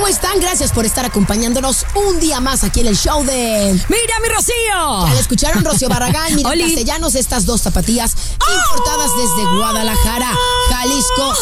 ¿Cómo están? Gracias por estar acompañándonos un día más aquí en el show de... ¡Mira, mi Rocío! Ya la escucharon, Rocío Barragán, Miriam Castellanos, estas dos zapatillas importadas desde Guadalajara, Jalisco,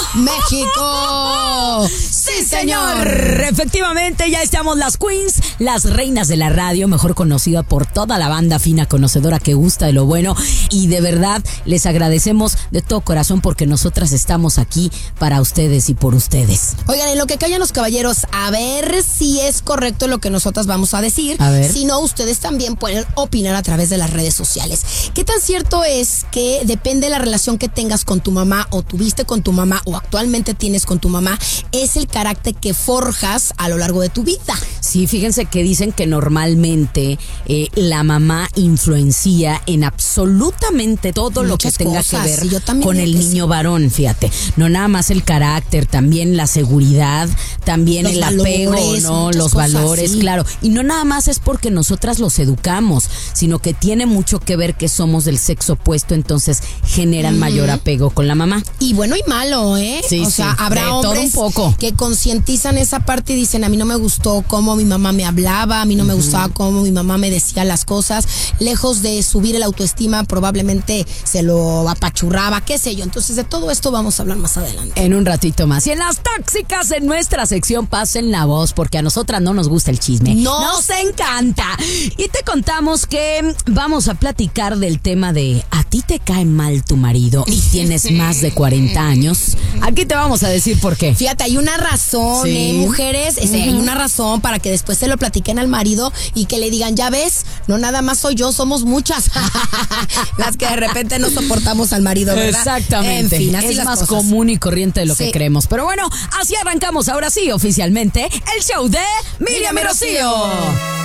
México. ¡Sí, señor! Efectivamente, ya estamos las queens, las reinas de la radio, mejor conocida por toda la banda fina conocedora que gusta de lo bueno. Y de verdad, les agradecemos de todo corazón porque nosotras estamos aquí para ustedes y por ustedes. Oigan, en lo que callan los caballeros, a ver si es correcto lo que nosotras vamos a decir. A ver. Si no, ustedes también pueden opinar a través de las redes sociales. ¿Qué tan cierto es que depende de la relación que tengas con tu mamá o tuviste con tu mamá o actualmente tienes con tu mamá, es el carácter que forjas a lo largo de tu vida? Sí, fíjense que dicen que normalmente la mamá influencia en absolutamente todo lo que tenga que ver con el niño varón, fíjate. No nada más el carácter, también la seguridad, también el apego, ¿no? Los valores, claro. Y no nada más es porque nosotras los educamos, sino que tiene mucho que ver que somos del sexo opuesto, entonces generan mayor apego con la mamá. Y bueno y malo, ¿eh? Sí, o sea, habrá hombres todo un poco que concientizan esa parte y dicen, a mí no me gustó cómo mi mamá me hablaba, a mí no me gustaba cómo mi mamá me decía las cosas, lejos de subir el autoestima, probablemente se lo apachurraba, qué sé yo. Entonces de todo esto vamos a hablar más adelante. En un ratito más. Y en las tóxicas, en nuestra sección, pasen la voz, porque a nosotras no nos gusta el chisme. Nos encanta. Y te contamos que vamos a platicar del tema de ¿a ti te cae mal tu marido y tienes más de 40 años? Aquí te vamos a decir por qué. Fíjate, hay una razón, mujeres, hay una razón para que después se lo platiquen al marido y que le digan, ya ves, no nada más soy yo, somos muchas las que de repente no soportamos al marido, ¿verdad? Exactamente. En fin, así es las más cosas. común y corriente de lo que creemos. Pero bueno, así arrancamos ahora sí, oficialmente, el show de Miriam y Rocío.